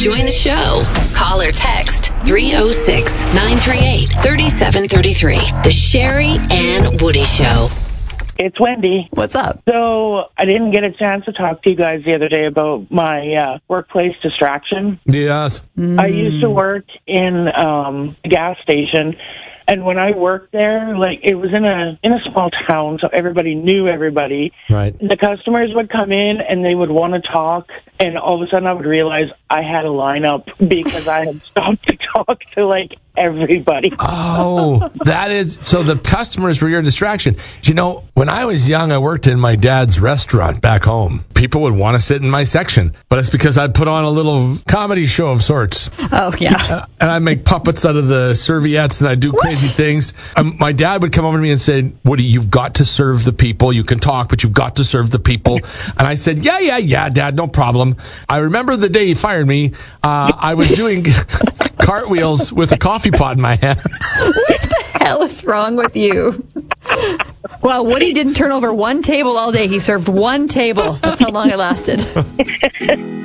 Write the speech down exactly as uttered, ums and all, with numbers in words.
Join the show. Call or text three oh six, nine three eight, three seven three three. The Sherry Ann Woody Show. It's Wendy. What's up? So I didn't get a chance to talk to you guys the other day about my uh, workplace distraction. Yes. Mm. I used to work in um, a gas station, and when I worked there, like it was in a in a small town, so everybody knew everybody. Right. The customers would come in and they would want to talk, and all of a sudden I would realize I had a lineup because I had stopped to talk to like everybody. Oh, that is, so the customers were your distraction. You know, when I was young, I worked in my dad's restaurant back home. People would want to sit in my section, but it's because I'd put on a little comedy show of sorts. Oh, yeah. Uh, and I'd make puppets out of the serviettes, and I'd do crazy what? things. Um, my dad would come over to me and say, Woody, you've got to serve the people. You can talk, but you've got to serve the people. And I said, yeah, yeah, yeah, Dad, no problem. I remember the day he fired me. Uh, I was doing cartwheels with a coffee pot in my hand. What the hell is wrong with you? Well, Woody didn't turn over one table all day. He served one table. That's how long it lasted.